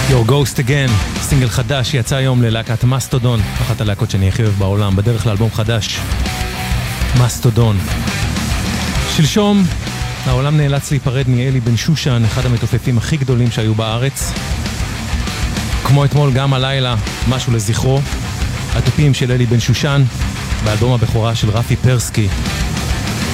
Your Ghost Again, סינגל חדש שיצא היום ללהקת מסטודון, אחת הלהקות שאני הכי אוהב בעולם, בדרך לאלבום חדש, מסטודון. שלשום העולם נאלץ להיפרד מאלי בן שושן, אחד המתופפים הכי גדולים שהיו בארץ. כמו אתמול גם הלילה, משהו לזכרו, התופים של אלי בן שושן, באלבום הבכורה של רפי פרסקי.